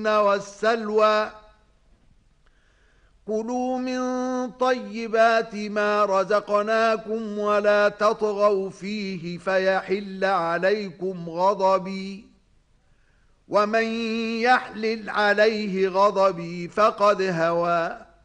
المن والسلوى كلوا من طيبات ما رزقناكم ولا تطغوا فيه فيحل عليكم غضبي ومن يحلل عليه غضبي فقد هوى